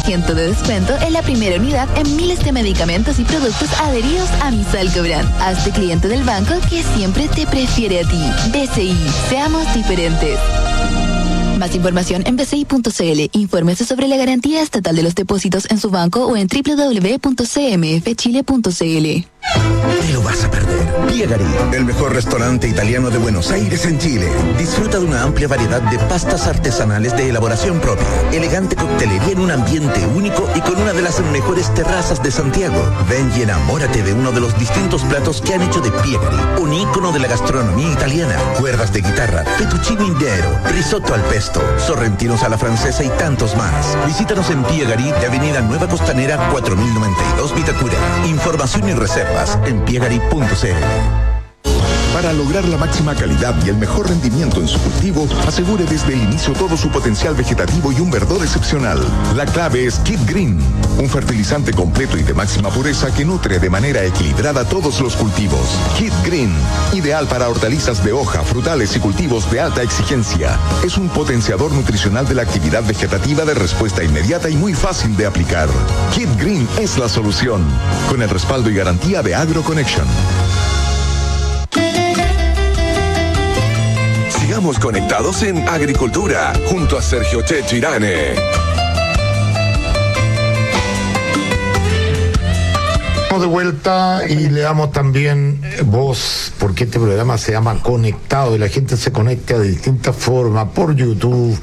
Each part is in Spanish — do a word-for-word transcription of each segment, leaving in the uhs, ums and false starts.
ciento de descuento en la primera unidad en miles de medicamentos y productos adheridos a Misal Cobran. Hazte cliente del banco que siempre te prefiere a ti. B C I, seamos diferentes. Más información en b c i punto c l. Infórmese sobre la garantía estatal de los depósitos en su banco o en w w w punto c m f chile punto c l. Te lo vas a perder. Piegari, el mejor restaurante italiano de Buenos Aires en Chile. Disfruta de una amplia variedad de pastas artesanales de elaboración propia, elegante coctelería en un ambiente único y con una de las mejores terrazas de Santiago. Ven y enamórate de uno de los distintos platos que han hecho de Piegari un ícono de la gastronomía italiana. Cuerdas de guitarra, fettuccine intero, risotto al pesto, sorrentinos a la francesa y tantos más. Visítanos en Piegari de Avenida Nueva Costanera cuatro mil noventa y dos Vitacura. Información y reservas en piegari punto c l. Para lograr la máxima calidad y el mejor rendimiento en su cultivo, asegure desde el inicio todo su potencial vegetativo y un verdor excepcional. La clave es Kid Green, un fertilizante completo y de máxima pureza que nutre de manera equilibrada todos los cultivos. Kid Green, ideal para hortalizas de hoja, frutales y cultivos de alta exigencia. Es un potenciador nutricional de la actividad vegetativa de respuesta inmediata y muy fácil de aplicar. Kid Green es la solución, con el respaldo y garantía de AgroConnection. Sigamos conectados en Agricultura, junto a Sergio Checho Irane. De vuelta y le damos también voz, porque este programa se llama Conectado y la gente se conecta de distintas formas, por YouTube,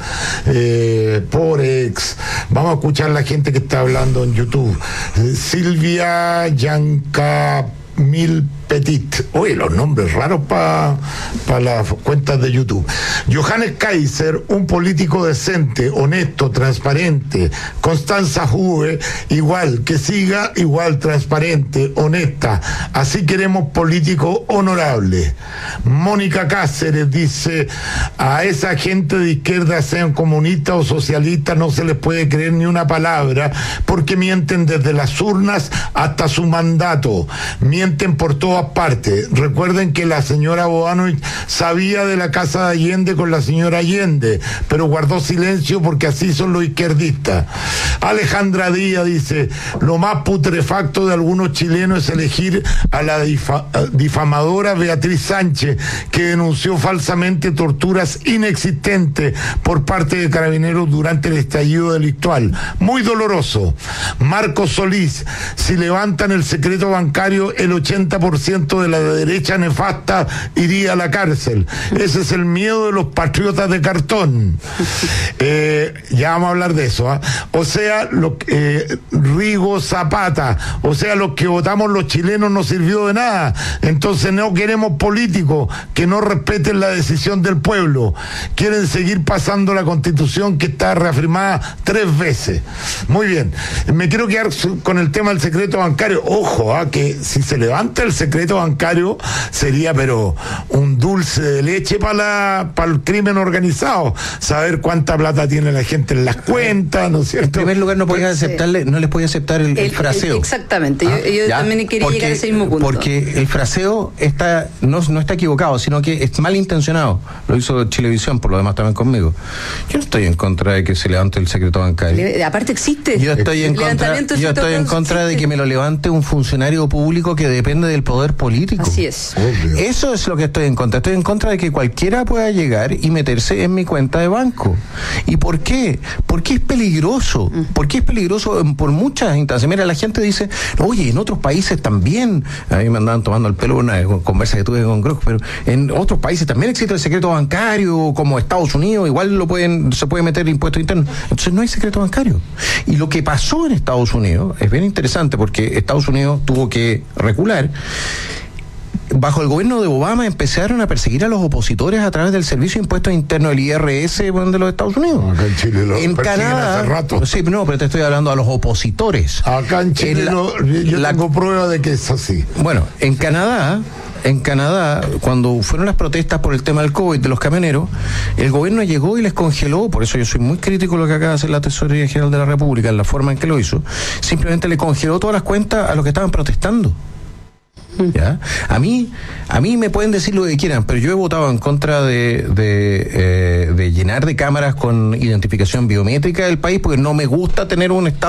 eh, por X. Vamos a escuchar a la gente que está hablando en YouTube. Eh, Silvia Yanca Mil Petit. Oye, los nombres raros para pa las cuentas de YouTube. Johannes Kaiser, un político decente, honesto, transparente. Constanza Juve, igual, que siga igual, transparente, honesta. Así queremos políticos honorables. Mónica Cáceres dice, a esa gente de izquierda, sean comunistas o socialistas, no se les puede creer ni una palabra, porque mienten desde las urnas hasta su mandato. Mienten por todas partes. Recuerden que la señora Boano sabía de la casa de Allende con la señora Allende, pero guardó silencio porque así son los izquierdistas. Alejandra Díaz dice, lo más putrefacto de algunos chilenos es elegir a la difa difamadora Beatriz Sánchez, que denunció falsamente torturas inexistentes por parte de carabineros durante el estallido delictual. Muy doloroso. Marcos Solís, si levantan el secreto bancario, el ochenta por ciento de la derecha nefasta iría a la cárcel. Ese es el miedo de los patriotas de cartón. Eh, ya vamos a hablar de eso. ¿eh? O sea, lo, eh, Rigo Zapata, o sea, los que votamos los chilenos no sirvió de nada. Entonces no queremos políticos que no respeten la decisión del pueblo. Quieren seguir pasando la Constitución que está reafirmada tres veces. Muy bien. Me quiero quedar con el tema del secreto bancario. Ojo, ¿eh? que si se levanta el secreto bancario sería pero un dulce de leche para la para el crimen organizado, saber cuánta plata tiene la gente en las cuentas, ¿no es cierto? En primer lugar no podía aceptarle, no les podía aceptar el, el, el fraseo. Exactamente, ¿Ah? yo, yo también quería porque, llegar a ese mismo punto. Porque el fraseo está no, no está equivocado, sino que es malintencionado. Lo hizo Chilevisión, por lo demás también conmigo. Yo no estoy en contra de que se levante el secreto bancario. Le, aparte existe. Yo estoy en contra, yo estoy en contra de que me lo levante un funcionario público que depende del poder político. Así es. Obvio. Eso es lo que estoy en contra. Estoy en contra de que cualquiera pueda llegar y meterse en mi cuenta de banco. ¿Y por qué? Porque es peligroso. Mm. Porque es peligroso por muchas instancias. Mira, la gente dice, oye, en otros países también, a mí me andaban tomando el pelo una conversa que tuve con Grock, pero en otros países también existe el secreto bancario, como Estados Unidos, igual lo pueden, se puede meter impuestos internos. Entonces no hay secreto bancario. Y lo que pasó en Estados Unidos es bien interesante, porque Estados Unidos tuvo que recular. Bajo el gobierno de Obama empezaron a perseguir a los opositores a través del Servicio de Impuestos Internos, el I R S de los Estados Unidos. Acá en Chile lo en Canadá, hace rato. Sí, no, pero te estoy hablando a los opositores. Acá en Chile en la, lo, yo la, tengo prueba de que es así. Bueno, en Canadá, en Canadá, cuando fueron las protestas por el tema del COVID de los camioneros, el gobierno llegó y les congeló, por eso yo soy muy crítico de lo que acaba de hacer la Tesorería General de la República, en la forma en que lo hizo, simplemente le congeló todas las cuentas a los que estaban protestando. ¿Ya? A mí, a mí me pueden decir lo que quieran, pero yo he votado en contra de, de, eh, de llenar de cámaras con identificación biométrica del país, porque no me gusta tener un estado